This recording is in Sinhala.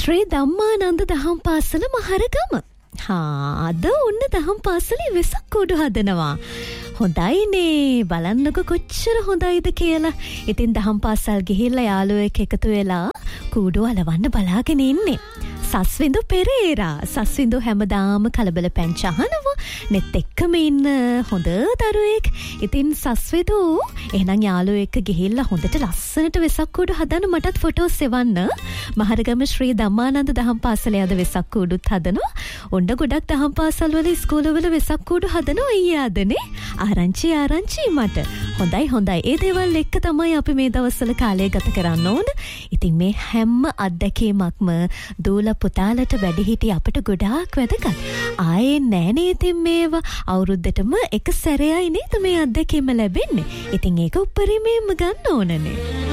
ශ්‍රී ධම්මානන්ද දහම් පාසල මහරගම. අද ඔන්න දහම් පාසලේ වෙසක් කූඩු හදනවා. හොඳයිනේ, බලන්නකො කොච්චර හොඳයිද කියලා. ඉතින් දහම් පාසල් ගිහිල්ලා යාළුවෙක් එකතු වෙලා කූඩු අලවන්න බලාගෙන ඉන්නේ. සස්විඳු පෙරේරා. සස්විඳු හැමදාම කලබල පැංච අහනවා. නෙත් එක්කම ඉන්න හොඳ දරුවෙක්. ඉතින් සස්විඳු එහෙනම් යාළුවෙක් එක්ක ගිහිල්ලා හොඳට ලස්සනට වෙසක් කූඩු හදන්න මටත් ෆොටෝස් එවන්න. මහරගම ශ්‍රී ධම්මානන්ද දහම් පාසලේ අද වෙසක් කූඩුත් හදනවා. ඔන්න ගොඩක් දහම් පාසල් වල ඉස්කෝලවල වෙසක් කූඩු හදනවා ඊයාදනේ. ආරංචි මට. හොඳයි. ඒ දේවල් එක්ක තමයි අපි මේ දවස්වල කාලය ගත කරන්න ඕන. ඉතින් මේ හැම අත්දැකීමක්ම දූල පුතාලට වැඩිහිටි අපට ගොඩාක් වැදගත්. ආයේ නෑනේ ඉතින් මේවා අවුරුද්දටම එක සැරේයි නේද මේ අත්දැකීම ලැබෙන්නේ. ඉතින් ඒක උපරිමයෙන්ම ගන්න ඕනනේ.